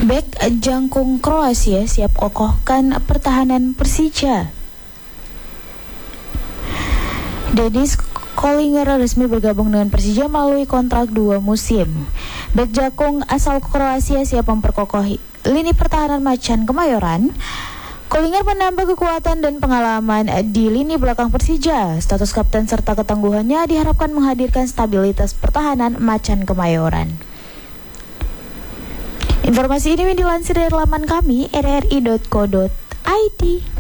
Bek jangkung Kroasia siap kokohkan pertahanan Persija. Denis Kollinger resmi bergabung dengan Persija melalui kontrak 2 musim. Bek jangkung asal Kroasia siap memperkokoh lini pertahanan Macan Kemayoran. Kollinger menambah kekuatan dan pengalaman di lini belakang Persija. Status kapten serta ketangguhannya diharapkan menghadirkan stabilitas pertahanan Macan Kemayoran. Informasi ini dilansir dari laman kami rri.co.id.